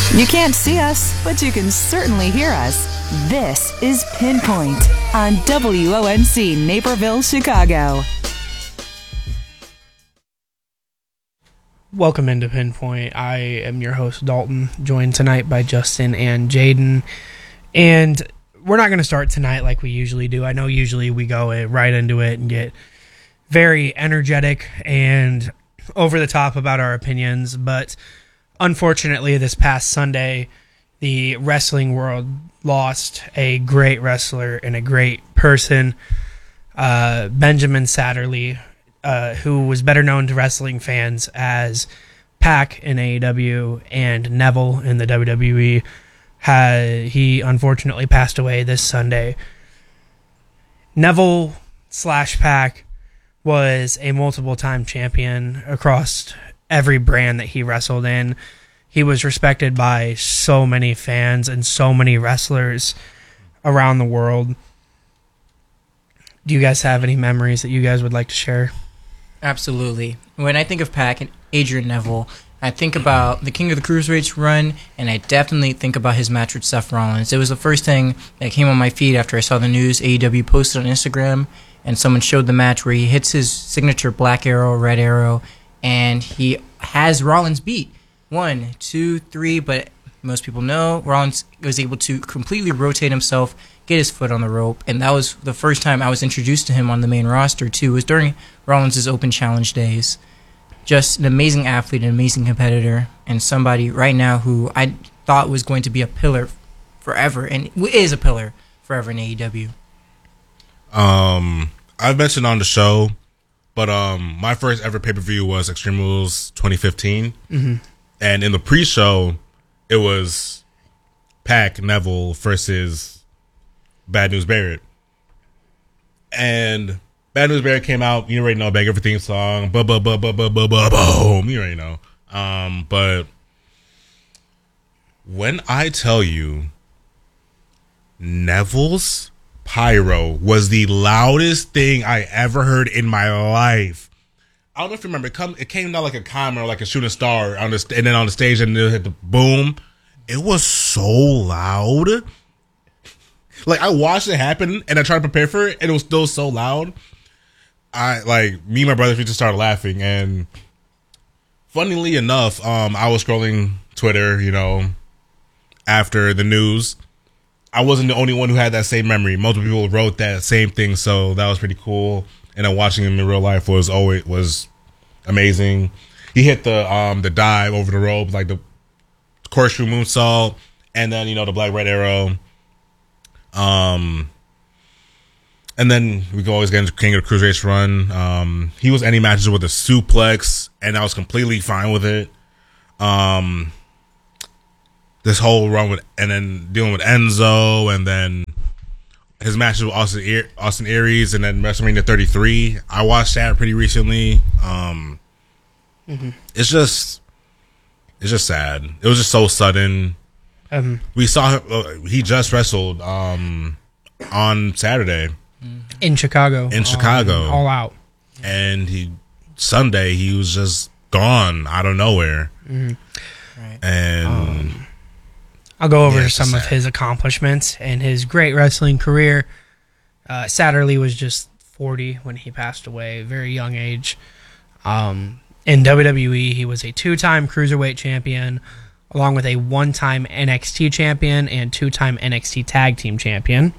You can't see us, but you can certainly hear us. This is Pinpoint on WONC Naperville, Chicago. Welcome into Pinpoint. I am your host, Dalton, joined tonight by Justin and Jaden. And we're not going to start tonight like we usually do. I know usually we go right into it and get very energetic and over the top about our opinions, but unfortunately this past Sunday, the wrestling world lost a great wrestler and a great person, Benjamin Satterley, who was better known to wrestling fans as Pac in AEW and Neville in the WWE. He unfortunately passed away this Sunday. Neville / Pac was a multiple-time champion across every brand that he wrestled in. He was respected by so many fans and so many wrestlers around the world. Do you guys have any memories that you guys would like to share? Absolutely. When I think of Pac and Adrian Neville, I think about the King of the Cruiserweights run, and I definitely think about his match with Seth Rollins. It was the first thing that came on my feed after I saw the news. AEW posted on Instagram, and someone showed the match where he hits his signature black arrow, red arrow, and he has Rollins beat. 1, 2, 3, but most people know Rollins was able to completely rotate himself, get his foot on the rope, and that was the first time I was introduced to him on the main roster, too. It was during Rollins' Open Challenge days. Just an amazing athlete, an amazing competitor, and somebody right now who I thought was going to be a pillar forever, and is a pillar forever in AEW. I've mentioned on the show, but my first ever pay-per-view was Extreme Rules 2015. Mm-hmm. And in the pre-show, it was Pac Neville versus Bad News Barrett. And Bad News Barrett came out, you already know, Beg Everything song, boom, you already know. But when I tell you Neville's pyro was the loudest thing I ever heard in my life. I don't know if you remember, it came down like a comet or like a shooting star, and then on the stage and it hit the boom. It was so loud. Like, I watched it happen and I tried to prepare for it and it was still so loud. Me and my brother just started laughing, and funnily enough, I was scrolling Twitter, after the news. I wasn't the only one who had that same memory. Multiple people wrote that same thing, so that was pretty cool. And then watching him in real life was amazing. He hit the dive over the rope, like the corkscrew moonsault, and then the black red arrow. And then we can always get into King of the Cruiserweights run. He was any matches with a suplex, and I was completely fine with it. This whole run and then dealing with Enzo, and then his matches with Austin Aries, and then WrestleMania 33. I watched that pretty recently. It's just sad. It was just so sudden. We saw him. He just wrestled on Saturday in Chicago. All Out. And Sunday he was just gone out of nowhere. Mm-hmm. Right. And I'll go over some of his accomplishments and his great wrestling career. Satterley was just 40 when he passed away, very young age. In WWE, he was a 2-time Cruiserweight champion, along with a 1-time NXT champion and 2-time NXT Tag Team champion.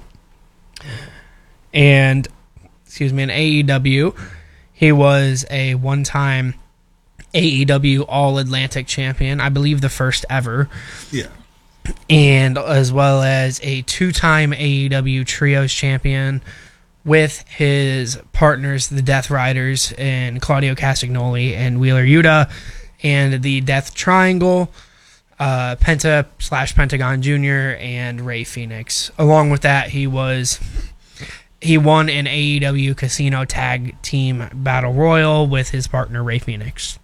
And, in AEW, he was a 1-time AEW All-Atlantic champion, I believe the first ever. Yeah. And as well as a 2-time AEW Trios champion with his partners, the Death Riders, and Claudio Castagnoli and Wheeler Yuta, and the Death Triangle, Penta / Pentagon Jr., and Rey Fenix. Along with that, he won an AEW Casino Tag Team Battle Royal with his partner, Rey Fenix.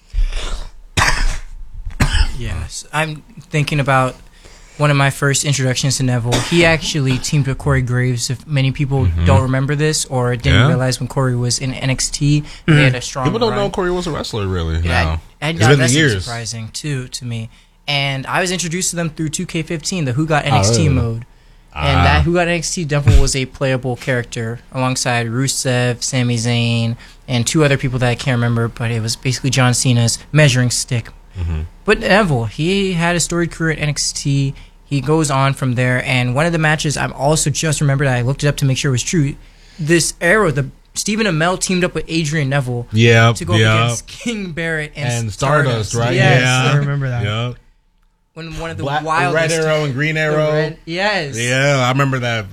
Yes, I'm thinking about one of my first introductions to Neville. He actually teamed with Corey Graves. If many people don't remember this or didn't realize when Corey was in NXT, they had a strong People don't run. know Corey was a wrestler, really. Yeah, no. I It's been that's years. surprising, too, to me. And I was introduced to them through 2K15, the Who Got NXT really? mode. And that Who Got NXT Devil was a playable character alongside Rusev, Sami Zayn, and 2 other people that I can't remember, but it was basically John Cena's measuring stick. Mm-hmm. But Neville, he had a storied career at NXT. He goes on from there, and one of the matches I'm also just remembered, I looked it up to make sure it was true. This era, the Stephen Amell teamed up with Adrian Neville to go up against King Barrett and Stardust, right? Yes, Yeah. I remember that. Yep. When one of the Black, wildest... Red Arrow and Green Arrow. Yes. Yeah, I remember that.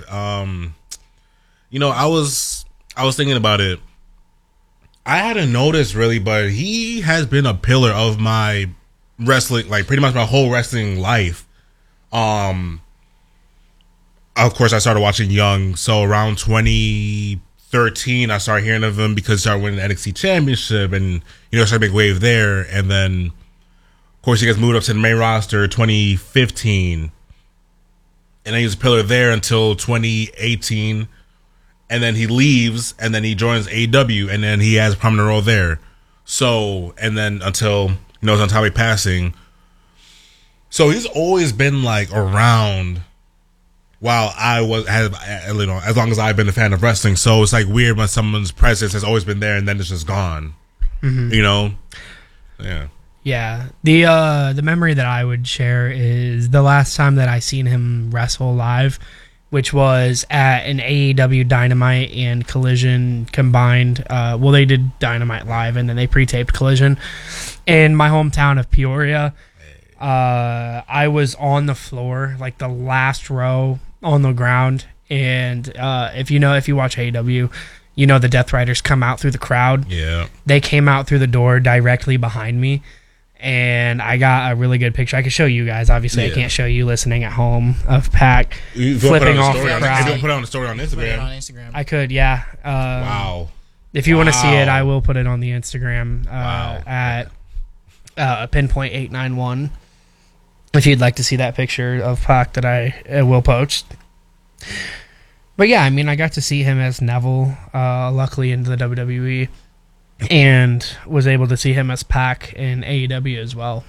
I was thinking about it. I hadn't noticed really, but he has been a pillar of my wrestling, like pretty much my whole wrestling life. Of course, I started watching young, so around 2013, I started hearing of him because he started winning the NXT Championship, and started a big wave there, and then of course he gets moved up to the main roster 2015, and then he was a pillar there until 2018. And then he leaves, and then he joins AEW, and then he has a prominent role there. So, and then until his untimely passing. So he's always been like around while as long as I've been a fan of wrestling. So it's like weird when someone's presence has always been there, and then it's just gone. Mm-hmm. Yeah. Yeah. The memory that I would share is the last time that I seen him wrestle live, which was at an AEW Dynamite and Collision combined. They did Dynamite live, and then they pre-taped Collision in my hometown of Peoria. I was on the floor, like the last row on the ground, and if you watch AEW, the Death Riders come out through the crowd. Yeah, they came out through the door directly behind me. And I got a really good picture. I can show you guys. Obviously, I can't show you listening at home of Pac flipping off the crowd. You'll put it on the story on Instagram. I could, yeah. Wow. If you want to see it, I will put it on the Instagram at Pinpoint 891. If you'd like to see that picture of Pac that I will post. But yeah, I mean, I got to see him as Neville, luckily into the WWE. And was able to see him as Pac in AEW as well.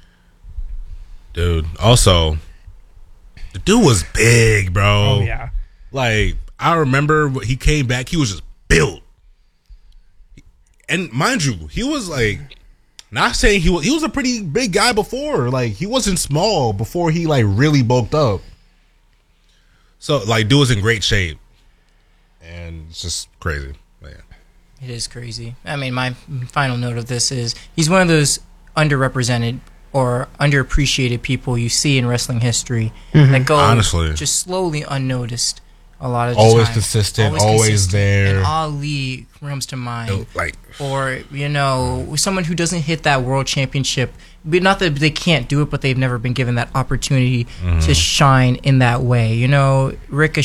Dude, also, the dude was big, bro. Oh, yeah. Like, I remember when he came back, he was just built. And mind you, he was like, not saying he was a pretty big guy before. Like, he wasn't small before he, like, really bulked up. So, like, dude was in great shape. And it's just crazy. It is crazy. I mean, my final note of this is he's one of those underrepresented or underappreciated people you see in wrestling history that go just slowly unnoticed a lot of the always time. Consistent, always there. And Ali comes to mind. Or, someone who doesn't hit that world championship. Not that they can't do it, but they've never been given that opportunity to shine in that way. Ricochet